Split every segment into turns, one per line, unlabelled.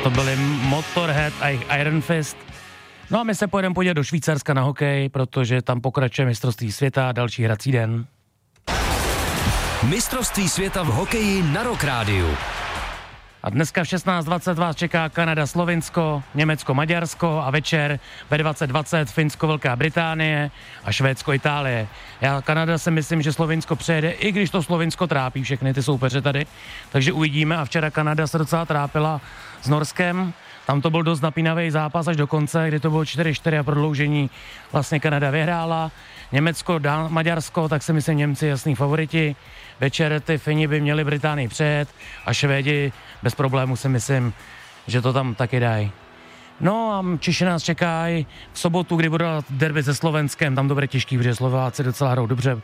To byli Motorhead a jejich Iron Fist. No a my se pojedeme podívat do Švýcarska na hokej, protože tam pokračuje mistrovství světa, další hrací den.
Mistrovství světa v hokeji na Rock Rádiu.
A dneska v 16:20 vás čeká Kanada, Slovinsko, Německo, Maďarsko a večer ve 20:20 Finsko, Velká Británie a Švédsko, Itálie. Já Kanada si myslím, že Slovinsko přejede, i když to Slovinsko trápí všechny ty soupeře tady, takže uvidíme. A včera Kanada se docela trápila s Norskem. Tam to byl dost napínavý zápas až do konce, kdy to bylo 4-4 a prodloužení vlastně Kanada vyhrála. Německo, Maďarsko, tak si myslím Němci jasný favoriti. Večer ty Fini by měli Británii přejet a Švédi bez problému si myslím, že to tam taky dají. No a Češi nás čekají v sobotu, kdy budou derby se Slovenskem, tam to bude těžký, protože Slováci docela hrajou dobře.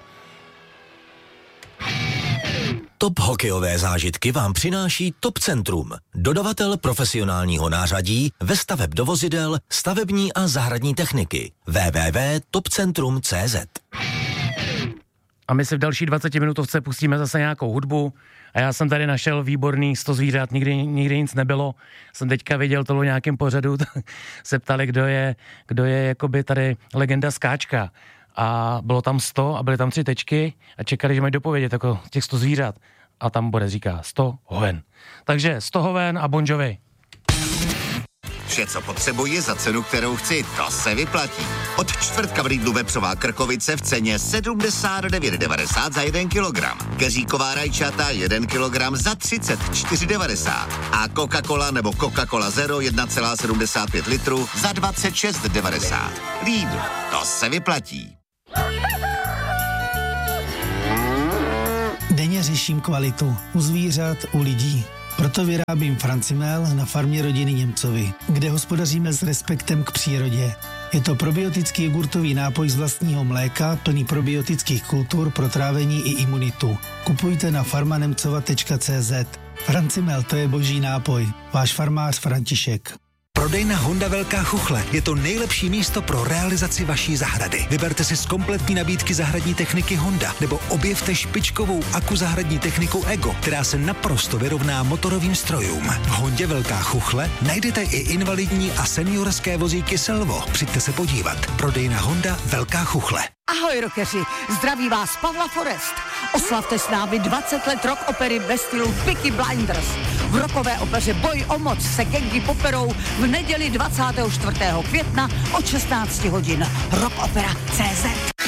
Top hokejové zážitky vám přináší Top Centrum, dodavatel profesionálního nářadí ve staveb do vozidel, stavební a zahradní techniky. www.topcentrum.cz.
A my si v další 20 minutovce pustíme zase nějakou hudbu. A já jsem tady našel výborný 100 zvířat, nikdy nic nebylo. Jsem teďka viděl to v nějakém pořadu, se ptali, kdo je jakoby tady legenda skáčka. A bylo tam 100 a byly tam 3 tečky a čekali, že mají dopovědět jako těch 100 zvířat. A tam bude říká 100 hoven. Takže 100 hoven a Bon Jovi.
Vše, co potřebuji za cenu, kterou chci, to se vyplatí. Od čtvrtka v Lidlu vepřová krkovice v ceně 79,90 za 1 kilogram. Keříková rajčata 1 kilogram za 34,90. A Coca-Cola nebo Coca-Cola Zero 1,75 litru za 26,90. Lidl, to se vyplatí.
Denně řeším kvalitu u zvířat, u lidí. Proto vyrábím Francimel na farmě rodiny Němcovi, kde hospodaříme s respektem k přírodě. Je to probiotický jogurtový nápoj z vlastního mléka, plný probiotických kultur pro trávení i imunitu. Kupujte na farmanemcova.cz. Francimel, to je boží nápoj. Váš farmář František.
Prodejna Honda Velká Chuchle je to nejlepší místo pro realizaci vaší zahrady. Vyberte si z kompletní nabídky zahradní techniky Honda nebo objevte špičkovou aku zahradní techniku Ego, která se naprosto vyrovná motorovým strojům. V Hondě Velká Chuchle najdete i invalidní a seniorské vozíky Selvo. Přijďte se podívat. Prodejna Honda Velká Chuchle.
Ahoj rockeři, zdraví vás Pavla Forest. Oslavte s námi 20 let rock opery ve stylu Peaky Blinders. V rockové opeře Boj o moc se gangy poperou v neděli 24. května od 16 hodin. Rockopera.cz.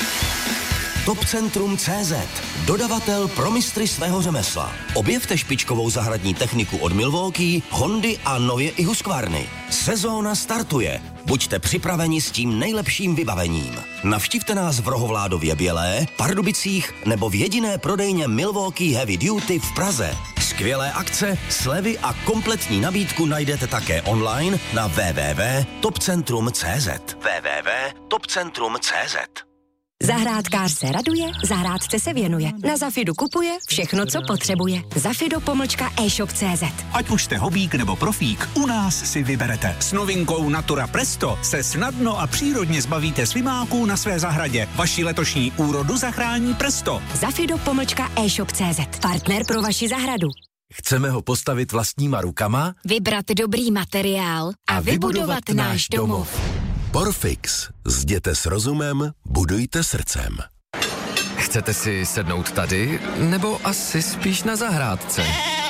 Topcentrum.cz, dodavatel pro mistry svého řemesla. Objevte špičkovou zahradní techniku od Milwaukee, Hondy a nově i Husqvarny. Sezóna startuje. Buďte připraveni s tím nejlepším vybavením. Navštivte nás v Rohovládově Bělé, Pardubicích nebo v jediné prodejně Milwaukee Heavy Duty v Praze. Skvělé akce, slevy a kompletní nabídku najdete také online na www.topcentrum.cz. www.topcentrum.cz.
Zahrádkář se raduje, zahrádce se věnuje. Na Zafidu kupuje všechno, co potřebuje. Zafido.e-shop.cz.
Ať už jste hobík nebo profík, u nás si vyberete. S novinkou Natura Presto se snadno a přírodně zbavíte slimáků na své zahradě. Vaši letošní úrodu zachrání Presto.
Zafido.e-shop.cz. Partner pro vaši zahradu.
Chceme ho postavit vlastníma rukama,
Vybrat dobrý materiál a vybudovat náš domov.
Porfix. Zděte s rozumem, budujte srdcem.
Chcete si sednout tady, nebo asi spíš na zahrádce?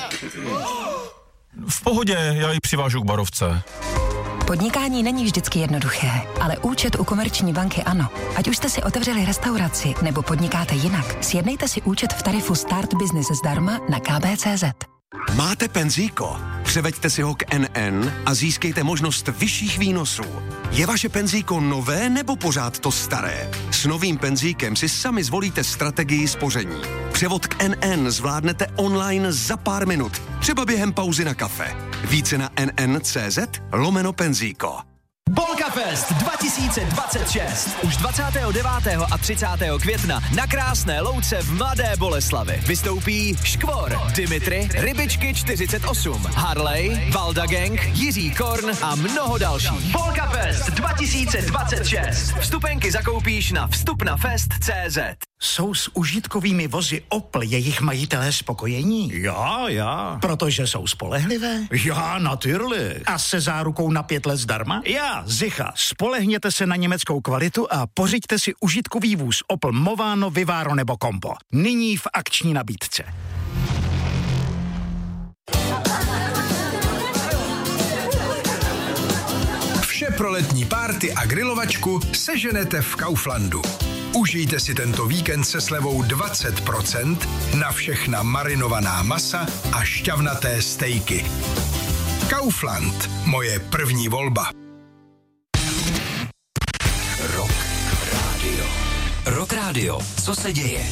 V pohodě, já ji přivážu k barovce.
Podnikání není vždycky jednoduché, ale účet u Komerční banky ano. Ať už jste si otevřeli restauraci nebo podnikáte jinak, sjednejte si účet v tarifu Start Business zdarma na kb.cz.
Máte penzíko? Převeďte si ho k NN a získejte možnost vyšších výnosů. Je vaše penzíko nové nebo pořád to staré? S novým penzíkem si sami zvolíte strategii spoření. Převod k NN zvládnete online za pár minut, třeba během pauzy na kafe. Více na nn.cz/penzíko.
Polkafest 2026. Už 29. a 30. května na Krásné Louce v Mladé Boleslavi vystoupí Škvor, Dimitri, Rybičky 48, Harley, Valda Gang, Jiří Korn a mnoho dalších. Polkafest 2026. Vstupenky zakoupíš na vstupnafest.cz.
Jsou s užitkovými vozy Opel jejich majitelé spokojení?
Já.
Protože jsou spolehlivé?
Já, natürlich.
A se zárukou na 5 let zdarma?
Já, sicher.
Spolehněte se na německou kvalitu a pořiďte si užitkový vůz Opel Movano, Vivaro nebo Compo. Nyní v akční nabídce.
Vše pro letní párty a grilovačku seženete v Kauflandu. Užijte si tento víkend se slevou 20% na všechna marinovaná masa a šťavnaté stejky. Kaufland, moje první volba.
Rock Radio. Co se děje?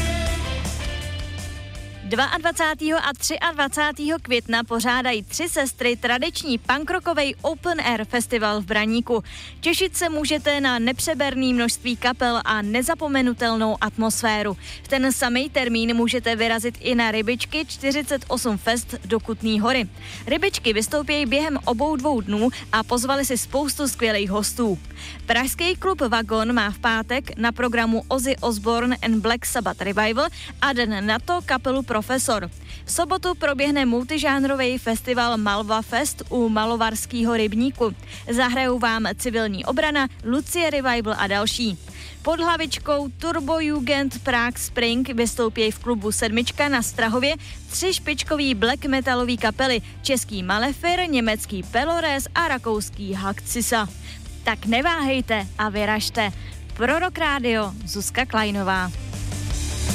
22. a 23. května pořádají 3 sestry tradiční punkrockovej Open Air festival v Braníku. Těšit se můžete na nepřeberný množství kapel a nezapomenutelnou atmosféru. V ten samý termín můžete vyrazit i na Rybičky 48 Fest do Kutný Hory. Rybičky vystoupí během obou 2 dnů a pozvali si spoustu skvělých hostů. Pražský klub Vagon má v pátek na programu Ozzy Osbourne and Black Sabbath Revival a den na to kapelu Profesor. V sobotu proběhne multižánrový festival Malva Fest u Malovarského rybníku. Zahrajou vám Civilní obrana, Lucie Revival a další. Pod hlavičkou Turbo Jugend Prague Spring vystoupí v klubu Sedmička na Strahově 3 špičkový black metalový kapely, český Malefir, německý Pelores a rakouský Hakcisa. Tak neváhejte a vyražte. Pro Rock Radio Zuzka Kleinová.